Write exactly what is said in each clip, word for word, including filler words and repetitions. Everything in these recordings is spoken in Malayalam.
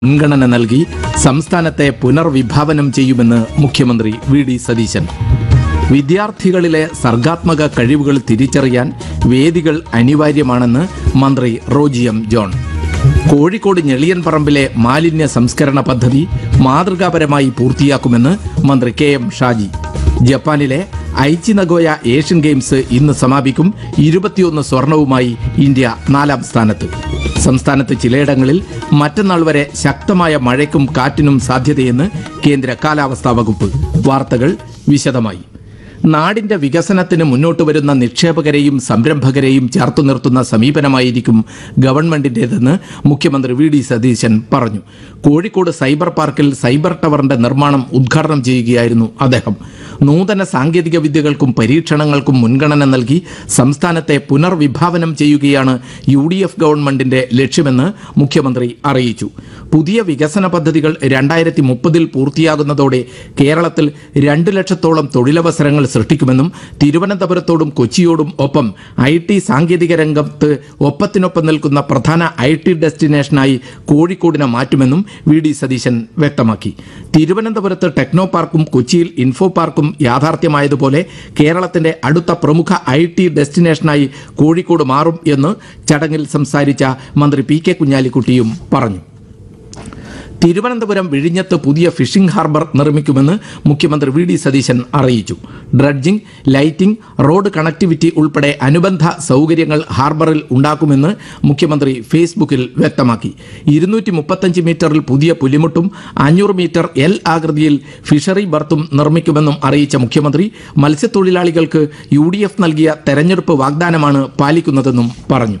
മുൻഗണന നൽകി സംസ്ഥാനത്തെ പുനർവിഭാവനം ചെയ്യുമെന്ന് മുഖ്യമന്ത്രി വി ഡി സതീശൻ. വിദ്യാർത്ഥികളിലെ സർഗാത്മക കഴിവുകൾ തിരിച്ചറിയാൻ വേദികൾ അനിവാര്യമാണെന്ന് മന്ത്രി റോജി എം ജോൺ. കോഴിക്കോട് ഞെളിയൻപറമ്പിലെ മാലിന്യ സംസ്കരണ പദ്ധതി മാതൃകാപരമായി പൂർത്തിയാക്കുമെന്ന് മന്ത്രി കെ എം ഷാജി. ജപ്പാനിലെ ഐച്ചി നഗോയ ഏഷ്യൻ ഗെയിംസ് ഇന്ന് സമാപിക്കും. ഇരുപത്തിയൊന്ന് സ്വർണവുമായി ഇന്ത്യ നാലാം സ്ഥാനത്ത്. സംസ്ഥാനത്ത് ചിലയിടങ്ങളിൽ മറ്റന്നാൾ വരെ ശക്തമായ മഴയ്ക്കും കാറ്റിനും സാധ്യതയെന്ന് കേന്ദ്ര കാലാവസ്ഥാ വകുപ്പ്. വാർത്തകൾ വിശദമായി. നാടിന്റെ വികസനത്തിന് മുന്നോട്ട് വരുന്ന നിക്ഷേപകരെയും സംരംഭകരെയും ചേർത്തു നിർത്തുന്ന സമീപനമായിരിക്കും ഗവൺമെന്റിന്റേതെന്ന് മുഖ്യമന്ത്രി വി ഡി സതീശൻ പറഞ്ഞു. കോഴിക്കോട് സൈബർ പാർക്കിൽ സൈബർ ടവറിന്റെ നിർമ്മാണം ഉദ്ഘാടനം ചെയ്യുകയായിരുന്നു അദ്ദേഹം. നൂതന സാങ്കേതിക വിദ്യകൾക്കും പരീക്ഷണങ്ങൾക്കും മുൻഗണന നൽകി സംസ്ഥാനത്തെ പുനർവിഭാവനം ചെയ്യുകയാണ് യു ഡി എഫ് ഗവൺമെന്റിന്റെ ലക്ഷ്യമെന്ന് മുഖ്യമന്ത്രി അറിയിച്ചു. പുതിയ വികസന പദ്ധതികൾ രണ്ടായിരത്തി മുപ്പതിൽ പൂർത്തിയാകുന്നതോടെ കേരളത്തിൽ രണ്ട് ലക്ഷത്തോളം തൊഴിലവസരങ്ങൾ സൃഷ്ടിക്കുമെന്നും തിരുവനന്തപുരത്തോടും കൊച്ചിയോടും ഒപ്പം ഐ ടി സാങ്കേതിക രംഗത്ത് ഒപ്പത്തിനൊപ്പം നിൽക്കുന്ന പ്രധാന ഐ ടി ഡെസ്റ്റിനേഷനായി കോഴിക്കോടിനെ മാറ്റുമെന്നും വി ഡി സതീശൻ വ്യക്തമാക്കി. തിരുവനന്തപുരത്ത് ടെക്നോ പാർക്കും കൊച്ചിയിൽ ഇൻഫോ പാർക്കും യാഥാർത്ഥ്യമായതുപോലെ കേരളത്തിന്റെ അടുത്ത പ്രമുഖ ഐ ടി ഡെസ്റ്റിനേഷനായി കോഴിക്കോട് മാറും എന്ന് ചടങ്ങിൽ സംസാരിച്ച മന്ത്രി പി കെ കുഞ്ഞാലിക്കുട്ടിയും പറഞ്ഞു. തിരുവനന്തപുരം വിഴിഞ്ഞത്ത് പുതിയ ഫിഷിംഗ് ഹാർബർ നിർമ്മിക്കുമെന്ന് മുഖ്യമന്ത്രി വി ഡി സതീശൻ അറിയിച്ചു. ഡ്രഡ്ജിംഗ്, ലൈറ്റിംഗ്, റോഡ് കണക്ടിവിറ്റി ഉൾപ്പെടെ അനുബന്ധ സൗകര്യങ്ങൾ ഹാർബറിൽ ഉണ്ടാക്കുമെന്ന് മുഖ്യമന്ത്രി ഫേസ്ബുക്കിൽ വ്യക്തമാക്കി. ഇരുന്നൂറ്റി മുപ്പത്തഞ്ച് മീറ്ററിൽ പുതിയ പുലിമുട്ടും അഞ്ഞൂറ് മീറ്റർ എൽ ആകൃതിയിൽ ഫിഷറി ബർത്തും നിർമ്മിക്കുമെന്നും അറിയിച്ച മുഖ്യമന്ത്രി മത്സ്യത്തൊഴിലാളികൾക്ക് യു ഡി എഫ് നൽകിയ തെരഞ്ഞെടുപ്പ് വാഗ്ദാനമാണ് പാലിക്കുന്നതെന്നും പറഞ്ഞു.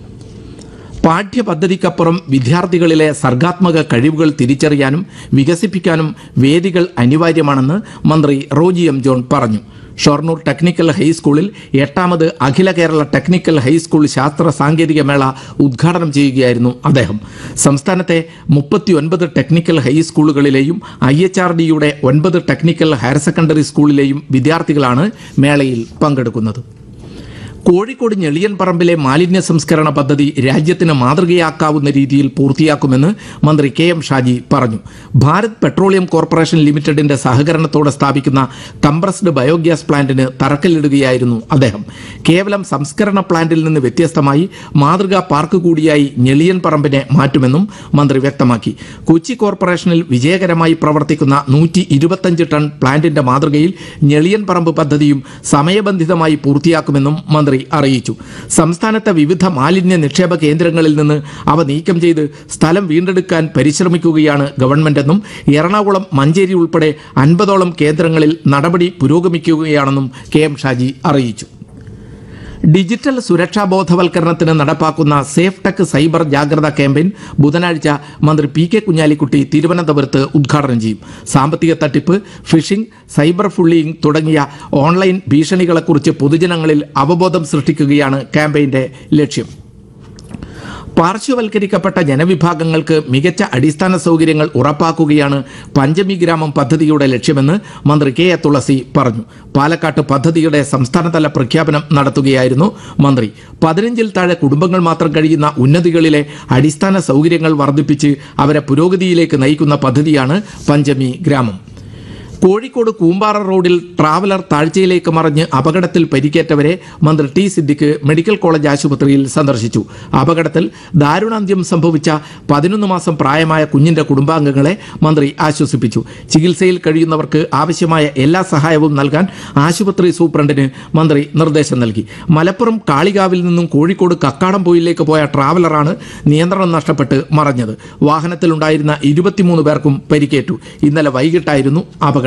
പാഠ്യപദ്ധതിക്കപ്പുറം വിദ്യാർത്ഥികളിലെ സർഗാത്മക കഴിവുകൾ തിരിച്ചറിയാനും വികസിപ്പിക്കാനും വേദികൾ അനിവാര്യമാണെന്ന് മന്ത്രി റോജി എം ജോൺ പറഞ്ഞു. ഷൊർണൂർ ടെക്നിക്കൽ ഹൈസ്കൂളിൽ എട്ടാമത് അഖില കേരള ടെക്നിക്കൽ ഹൈസ്കൂൾ ശാസ്ത്ര സാങ്കേതിക മേള ഉദ്ഘാടനം ചെയ്യുകയായിരുന്നു അദ്ദേഹം. സംസ്ഥാനത്തെ മുപ്പത്തിയൊൻപത് ടെക്നിക്കൽ ഹൈസ്കൂളുകളിലെയും ഐ എച്ച് ആർ ഡിയുടെ ഒൻപത് ടെക്നിക്കൽ ഹയർ സെക്കൻഡറി സ്കൂളിലെയും വിദ്യാർത്ഥികളാണ് മേളയിൽ പങ്കെടുക്കുന്നത്. കോഴിക്കോട് ഞെളിയൻപറമ്പിലെ മാലിന്യ സംസ്കരണ പദ്ധതി രാജ്യത്തിന് മാതൃകയാക്കാവുന്ന രീതിയിൽ പൂർത്തിയാക്കുമെന്ന് മന്ത്രി കെ എം ഷാജി പറഞ്ഞു. ഭാരത് പെട്രോളിയം കോർപ്പറേഷൻ ലിമിറ്റഡിന്റെ സഹകരണത്തോടെ സ്ഥാപിക്കുന്ന കംപ്രസ്ഡ് ബയോഗ്യാസ് പ്ലാന്റിന് തറക്കല്ലിടുകയായിരുന്നു അദ്ദേഹം. കേവലം സംസ്കരണ പ്ലാന്റിൽ നിന്ന് വ്യത്യസ്തമായി മാതൃകാ പാർക്ക് കൂടിയായി ഞെളിയൻപറമ്പിനെ മാറ്റുമെന്നും മന്ത്രി വ്യക്തമാക്കി. കൊച്ചി കോർപ്പറേഷനിൽ വിജയകരമായി പ്രവർത്തിക്കുന്ന നൂറ്റി ഇരുപത്തഞ്ച് ടൺ പ്ലാന്റിന്റെ മാതൃകയിൽ ഞെളിയൻപറമ്പ് പദ്ധതിയും സമയബന്ധിതമായി പൂർത്തിയാക്കുമെന്നും മന്ത്രി അറിയിച്ചു. സംസ്ഥാനത്തെ വിവിധ മാലിന്യ നിക്ഷേപ കേന്ദ്രങ്ങളിൽ നിന്ന് അവ നീക്കം ചെയ്ത് സ്ഥലം വീണ്ടെടുക്കാൻ പരിശ്രമിക്കുകയാണ് ഗവൺമെന്റെന്നും എറണാകുളം, മഞ്ചേരി ഉൾപ്പെടെ അൻപതോളം കേന്ദ്രങ്ങളിൽ നടപടി പുരോഗമിക്കുകയാണെന്നും കെ എം ഷാജി അറിയിച്ചു. ഡിജിറ്റൽ സുരക്ഷാ ബോധവൽക്കരണത്തിന് നടപ്പാക്കുന്ന സേഫ് ടെക് സൈബർ ജാഗ്രതാ ക്യാമ്പയിൻ ബുധനാഴ്ച മന്ത്രി പി കെ കുഞ്ഞാലിക്കുട്ടി തിരുവനന്തപുരത്ത് ഉദ്ഘാടനം ചെയ്യും. സാമ്പത്തിക തട്ടിപ്പ്, ഫിഷിംഗ്, സൈബർ ബുള്ളിയിങ് തുടങ്ങിയ ഓൺലൈൻ ഭീഷണികളെക്കുറിച്ച് പൊതുജനങ്ങളിൽ അവബോധം സൃഷ്ടിക്കുകയാണ് ക്യാമ്പയിന്റെ ലക്ഷ്യം. പാർശ്വവൽക്കരിക്കപ്പെട്ട ജനവിഭാഗങ്ങൾക്ക് മികച്ച അടിസ്ഥാന സൗകര്യങ്ങൾ ഉറപ്പാക്കുകയാണ് പഞ്ചമി ഗ്രാമം പദ്ധതിയുടെ ലക്ഷ്യമെന്ന് മന്ത്രി കെ എ തുളസി പറഞ്ഞു. പാലക്കാട്ട് പദ്ധതിയുടെ സംസ്ഥാനതല പ്രഖ്യാപനം നടത്തുകയായിരുന്നു മന്ത്രി. പതിനഞ്ചിൽ താഴെ കുടുംബങ്ങൾ മാത്രം കഴിയുന്ന ഉന്നതികളിലെ അടിസ്ഥാന സൗകര്യങ്ങൾ വർദ്ധിപ്പിച്ച് അവരെ പുരോഗതിയിലേക്ക് നയിക്കുന്ന പദ്ധതിയാണ് പഞ്ചമി ഗ്രാമം. കോഴിക്കോട് കൂമ്പാറ റോഡിൽ ട്രാവലർ താഴ്ചയിലേക്ക് മറിഞ്ഞ് അപകടത്തിൽ പരിക്കേറ്റവരെ മന്ത്രി ടി സിദ്ദിഖ് മെഡിക്കൽ കോളേജ് ആശുപത്രിയിൽ സന്ദർശിച്ചു. അപകടത്തിൽ ദാരുണാന്ത്യം സംഭവിച്ച പതിനൊന്ന് മാസം പ്രായമായ കുഞ്ഞിന്റെ കുടുംബാംഗങ്ങളെ മന്ത്രി ആശ്വസിപ്പിച്ചു. ചികിത്സയിൽ കഴിയുന്നവർക്ക് ആവശ്യമായ എല്ലാ സഹായവും നൽകാൻ ആശുപത്രി സൂപ്രണ്ടിന് മന്ത്രി നിർദ്ദേശം നൽകി. മലപ്പുറം കാളികാവിൽ നിന്നും കോഴിക്കോട് കക്കാടംപൊയിലേക്ക് പോയ ട്രാവലറാണ് നിയന്ത്രണം നഷ്ടപ്പെട്ട് മറിഞ്ഞത്. വാഹനത്തിലുണ്ടായിരുന്ന ഇരുപത്തിമൂന്ന് പേർക്കും പരിക്കേറ്റു. ഇന്നലെ വൈകിട്ടായിരുന്നു അപകടം.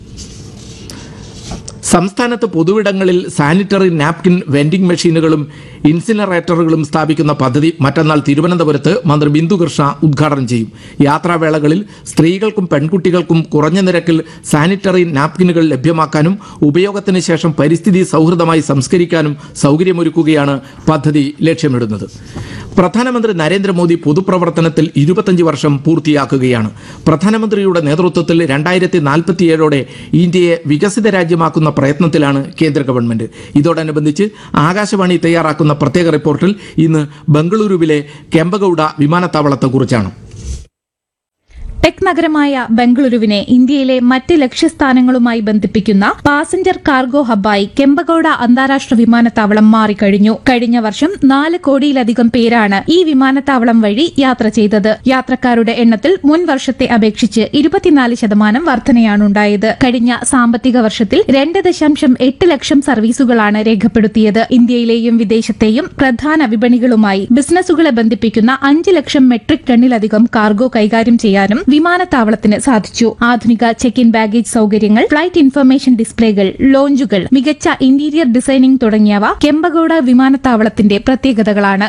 സംസ്ഥാനത്ത് പൊതുവിടങ്ങളിൽ സാനിറ്ററി നാപ്കിൻ വെൻഡിംഗ് മെഷീനുകളും ഇൻസിനറേറ്ററുകളും സ്ഥാപിക്കുന്ന പദ്ധതി മറ്റന്നാൾ തിരുവനന്തപുരത്ത് മന്ത്രി ബിന്ദു കൃഷ്ണ ഉദ്ഘാടനം ചെയ്യും. യാത്രാവേളകളിൽ സ്ത്രീകൾക്കും പെൺകുട്ടികൾക്കും കുറഞ്ഞ നിരക്കിൽ സാനിറ്ററി നാപ്കിനുകൾ ലഭ്യമാക്കാനും ഉപയോഗത്തിന് ശേഷം പരിസ്ഥിതി സൗഹൃദമായി സംസ്കരിക്കാനും സൗകര്യമൊരുക്കുകയാണ് പദ്ധതി ലക്ഷ്യമിടുന്നത്. പ്രധാനമന്ത്രി നരേന്ദ്രമോദി പൊതുപ്രവർത്തനത്തിൽ ഇരുപത്തഞ്ച് വർഷം പൂർത്തിയാക്കുകയാണ്. പ്രധാനമന്ത്രിയുടെ നേതൃത്വത്തിൽ രണ്ടായിരത്തി നാൽപ്പത്തിയേഴോടെ ഇന്ത്യയെ വികസിത രാജ്യമാക്കുന്ന പ്രയത്നത്തിലാണ് കേന്ദ്ര ഗവൺമെന്റ്. ഇതോടനുബന്ധിച്ച് ആകാശവാണി തയ്യാറാക്കുന്ന പ്രത്യേക റിപ്പോർട്ടിൽ ഇന്ന് ബംഗളൂരുവിലെ കെമ്പഗൌഡ വിമാനത്താവളത്തെക്കുറിച്ചാണ്. ടെക് നഗരമായ ബംഗളൂരുവിനെ ഇന്ത്യയിലെ മറ്റ് ലക്ഷ്യസ്ഥാനങ്ങളുമായി ബന്ധിപ്പിക്കുന്ന പാസഞ്ചർ കാർഗോ ഹബ്ബായി കെമ്പഗൌഡ അന്താരാഷ്ട്ര വിമാനത്താവളം മാറിക്കഴിഞ്ഞു. കഴിഞ്ഞ വർഷം നാല് കോടിയിലധികം പേരാണ് ഈ വിമാനത്താവളം വഴി യാത്ര ചെയ്തത്. യാത്രക്കാരുടെ എണ്ണത്തിൽ മുൻ വർഷത്തെ അപേക്ഷിച്ച് ഇരുപത്തിനാല് ശതമാനം വർധനയാണുണ്ടായത്. കഴിഞ്ഞ സാമ്പത്തിക വർഷത്തിൽ രണ്ട് ദശാംശം എട്ട് ലക്ഷം സർവീസുകളാണ് രേഖപ്പെടുത്തിയത്. ഇന്ത്യയിലെയും വിദേശത്തെയും പ്രധാന വിപണികളുമായി ബിസിനസ്സുകളെ ബന്ധിപ്പിക്കുന്ന അഞ്ച് ലക്ഷം മെട്രിക് ടണ്ണിലധികം കാർഗോ കൈകാര്യം ചെയ്യാനും വിമാനത്താവളത്തിന് സാധിച്ചു. ആധുനിക ചെക്ക് ഇൻ ബാഗേജ് സൌകര്യങ്ങൾ, ഫ്ലൈറ്റ് ഇൻഫർമേഷൻ ഡിസ്പ്ലേകൾ, ലോഞ്ചുകൾ, മികച്ച ഇന്റീരിയർ ഡിസൈനിംഗ് തുടങ്ങിയവ കെമ്പഗൌഡ വിമാനത്താവളത്തിന്റെ പ്രത്യേകതകളാണ്.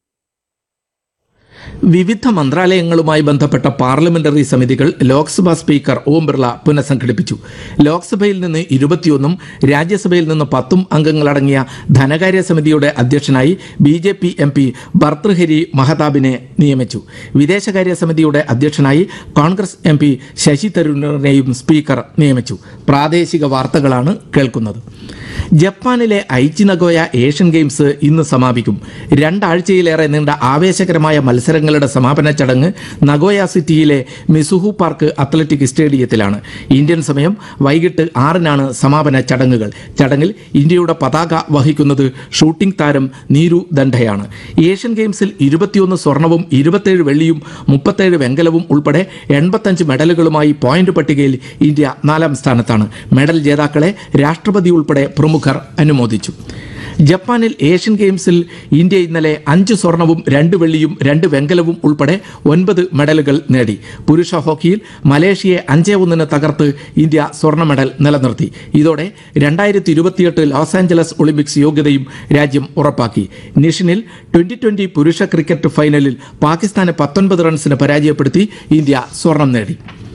വിവിധ മന്ത്രാലയങ്ങളുമായി ബന്ധപ്പെട്ട പാർലമെന്ററി സമിതികൾ ലോക്സഭാ സ്പീക്കർ ഓം ബിർള പുനഃസംഘടിപ്പിച്ചു. ലോക്സഭയിൽ നിന്ന് ഇരുപത്തിയൊന്നും രാജ്യസഭയിൽ നിന്ന് പത്തും അംഗങ്ങളടങ്ങിയ ധനകാര്യ സമിതിയുടെ അധ്യക്ഷനായി B J P M P Bhartruhari മഹതാബിനെ നിയമിച്ചു. വിദേശകാര്യ സമിതിയുടെ അധ്യക്ഷനായി Congress M P Sasi തരൂരിനെയും speaker നിയമിച്ചു. പ്രാദേശിക വാർത്തകളാണ് കേൾക്കുന്നത്. ജപ്പാനിലെ ഐച്ചി നഗോയ ഏഷ്യൻ ഗെയിംസ് ഇന്ന് സമാപിക്കും. രണ്ടാഴ്ചയിലേറെ നീണ്ട ആവേശകരമായ മത്സരങ്ങളുടെ സമാപന ചടങ്ങ് നഗോയ സിറ്റിയിലെ മിസുഹു പാർക്ക് അത്ലറ്റിക് സ്റ്റേഡിയത്തിലാണ്. ഇന്ത്യൻ സമയം വൈകിട്ട് ആറിനാണ് സമാപന ചടങ്ങുകൾ. ചടങ്ങിൽ ഇന്ത്യയുടെ പതാക വഹിക്കുന്നത് ഷൂട്ടിംഗ് താരം നീരു ദണ്ഡയാണ്. ഏഷ്യൻ ഗെയിംസിൽ ഇരുപത്തിയൊന്ന് സ്വർണവും ഇരുപത്തിയേഴ് വെള്ളിയും മുപ്പത്തേഴ് വെങ്കലവും ഉൾപ്പെടെ എൺപത്തഞ്ച് മെഡലുകളുമായി പോയിന്റ് പട്ടികയിൽ ഇന്ത്യ നാലാം സ്ഥാനത്താണ്. മെഡൽ ജേതാക്കളെ രാഷ്ട്രപതി ഉൾപ്പെടെ പ്രമുഖർ അനുമോദിച്ചു. ജപ്പാനിൽ ഏഷ്യൻ ഗെയിംസിൽ ഇന്ത്യ ഇന്നലെ അഞ്ച് സ്വർണവും രണ്ട് വെള്ളിയും രണ്ട് വെങ്കലവും ഉൾപ്പെടെ ഒൻപത് മെഡലുകൾ നേടി. പുരുഷ ഹോക്കിയിൽ മലേഷ്യയെ അഞ്ചേ ഒന്നിന് തകർത്ത് ഇന്ത്യ സ്വർണ്ണ മെഡൽ നിലനിർത്തി. ഇതോടെ രണ്ടായിരത്തി ഇരുപത്തിയെട്ട് ലോസ് ആഞ്ചലസ് ഒളിമ്പിക്സ് യോഗ്യതയും രാജ്യം ഉറപ്പാക്കി. നിഷിനിൽ ട്വന്റി ട്വന്റി പുരുഷ ക്രിക്കറ്റ് ഫൈനലിൽ പാകിസ്ഥാനെ പത്തൊൻപത് റൺസിന് പരാജയപ്പെടുത്തി ഇന്ത്യ സ്വർണം നേടി.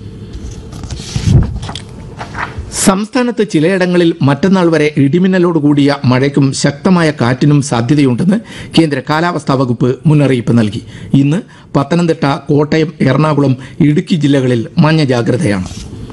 സംസ്ഥാനത്ത് ചിലയിടങ്ങളിൽ മറ്റന്നാൾ വരെ ഇടിമിന്നലോടുകൂടിയ മഴയ്ക്കും ശക്തമായ കാറ്റിനും സാധ്യതയുണ്ടെന്ന് കേന്ദ്ര കാലാവസ്ഥാ വകുപ്പ് മുന്നറിയിപ്പ് നൽകി. ഇന്ന് പത്തനംതിട്ട, കോട്ടയം, എറണാകുളം, ഇടുക്കി ജില്ലകളിൽ മഞ്ഞ ജാഗ്രതയാണ്.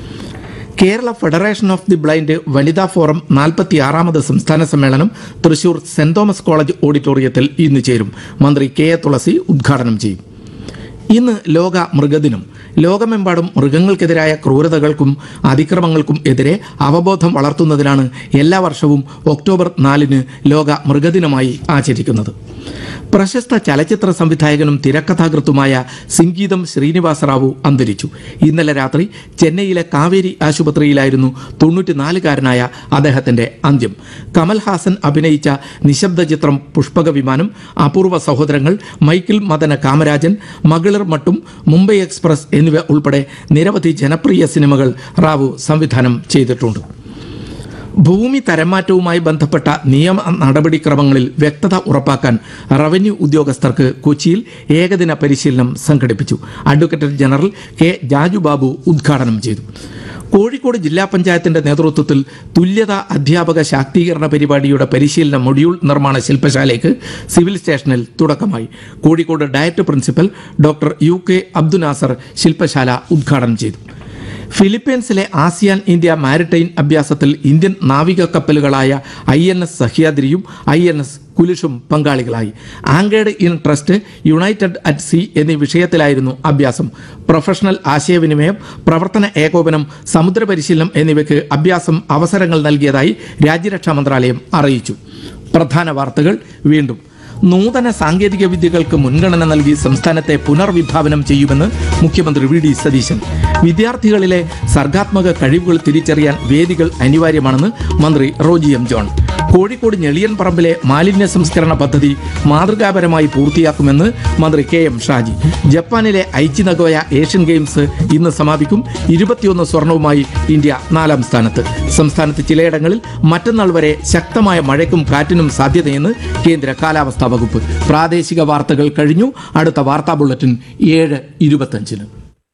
Kerala federation of the blind വനിതാ ഫോറം നാൽപ്പത്തിയാറാമത് സംസ്ഥാന സമ്മേളനം തൃശൂർ സെന്റ് തോമസ് കോളേജ് ഓഡിറ്റോറിയത്തിൽ ഇന്ന് ചേരും. മന്ത്രി കെ എ തുളസി ഉദ്ഘാടനം ചെയ്യും. ഇന്ന് ലോക മൃഗദിനം. ലോകമെമ്പാടും മൃഗങ്ങൾക്കെതിരായ ക്രൂരതകൾക്കും അതിക്രമങ്ങൾക്കും എതിരെ അവബോധം വളർത്തുന്നതിനാണ് എല്ലാ വർഷവും ഒക്ടോബർ നാലിന് ലോക മൃഗദിനമായി ആചരിക്കുന്നത്. പ്രശസ്ത ചലച്ചിത്ര സംവിധായകനും തിരക്കഥാകൃത്തുമായ സിംഗീതം ശ്രീനിവാസ റാവു അന്തരിച്ചു. ഇന്നലെ രാത്രി ചെന്നൈയിലെ കാവേരി ആശുപത്രിയിലായിരുന്നു തൊണ്ണൂറ്റിനാലുകാരനായ അദ്ദേഹത്തിന്റെ അന്ത്യം. കമൽഹാസൻ അഭിനയിച്ച നിശബ്ദ ചിത്രം പുഷ്പക വിമാനം, അപൂർവ സഹോദരങ്ങൾ, മൈക്കിൾ മദന കാമരാജൻ, മകളിർ മട്ടും, മുംബൈ എക്സ്പ്രസ് എന്നിവ ഉൾപ്പെടെ നിരവധി ജനപ്രിയ സിനിമകൾ റാവു സംവിധാനം ചെയ്തിട്ടുണ്ട്. ഭൂമി തരംമാറ്റവുമായി ബന്ധപ്പെട്ട നിയമ നടപടിക്രമങ്ങളിൽ വ്യക്തത ഉറപ്പാക്കാൻ റവന്യൂ ഉദ്യോഗസ്ഥർക്ക് കൊച്ചിയിൽ ഏകദിന പരിശീലനം സംഘടിപ്പിച്ചു. അഡ്വക്കേറ്റ് ജനറൽ കെ ജാജുബാബു ഉദ്ഘാടനം ചെയ്തു. കോഴിക്കോട് ജില്ലാ പഞ്ചായത്തിന്റെ നേതൃത്വത്തിൽ തുല്യതാ അധ്യാപക ശാക്തീകരണ പരിപാടിയുടെ പരിശീലന മൊഡ്യൂൾ നിർമ്മാണ ശില്പശാലയ്ക്ക് സിവിൽ സ്റ്റേഷനിൽ തുടക്കമായി. Kozhikode diet principal doctor U K Abdunasar ശില്പശാല ഉദ്ഘാടനം ചെയ്തു. ഫിലിപ്പീൻസിലെ ആസിയാൻ ഇന്ത്യ മാരിടൈം അഭ്യാസത്തിൽ ഇന്ത്യൻ നാവിക കപ്പലുകളായ I N S സഹ്യാദ്രിയും I N S കുലിഷും പങ്കാളികളായി. Anchored in trust, United at see എന്നീ വിഷയത്തിലായിരുന്നു അഭ്യാസം. പ്രൊഫഷണൽ ആശയവിനിമയം, പ്രവർത്തന ഏകോപനം, സമുദ്ര പരിശീലനം എന്നിവയ്ക്ക് അഭ്യാസം അവസരങ്ങൾ നൽകിയതായി രാജ്യരക്ഷാ മന്ത്രാലയം അറിയിച്ചു. പ്രധാന വാർത്തകൾ വീണ്ടും. നൂതന സാങ്കേതിക വിദ്യകൾക്ക് മുൻഗണന നൽകി സംസ്ഥാനത്തെ പുനർവിഭാവനം ചെയ്യുമെന്ന് മുഖ്യമന്ത്രി വി ഡി സതീശൻ. വിദ്യാർത്ഥികളിലെ സർഗാത്മക കഴിവുകൾ തിരിച്ചറിയാൻ വേദികൾ അനിവാര്യമാണെന്ന് മന്ത്രി റോജി എം ജോൺ. കോഴിക്കോട് ഞെളിയൻ പറമ്പിലെ മാലിന്യ സംസ്കരണ പദ്ധതി മാതൃകാപരമായി പൂർത്തിയാക്കുമെന്ന് മന്ത്രി കെ എം ഷാജി. ജപ്പാനിലെ ഐച്ചി നഗോയ ഏഷ്യൻ ഗെയിംസ് ഇന്ന് സമാപിക്കും. ഇരുപത്തിയൊന്ന് സ്വർണവുമായി ഇന്ത്യ നാലാം സ്ഥാനത്ത്. സംസ്ഥാനത്ത് ചിലയിടങ്ങളിൽ മറ്റന്നാൾ വരെ ശക്തമായ മഴയ്ക്കും കാറ്റിനും സാധ്യതയെന്ന് കേന്ദ്ര കാലാവസ്ഥാ വകുപ്പ്. പ്രാദേശിക വാർത്തകൾ കഴിഞ്ഞു. അടുത്ത വാർത്താ ബുള്ളറ്റിൻ ഏഴ് ഇരുപത്തഞ്ചിന്.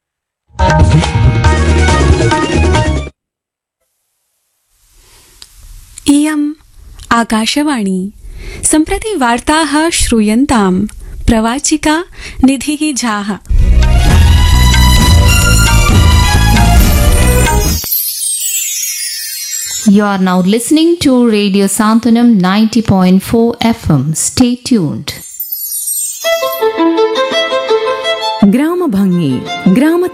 इयम् आकाशवाणी सम्प्रति वार्ताः श्रूयन्ताम् प्रवाचिका निधिः Jha. You are now listening to Radio Santanam ninety point four F M. Stay tuned. ഗ്രാമഭംഗി ഗ്രാമ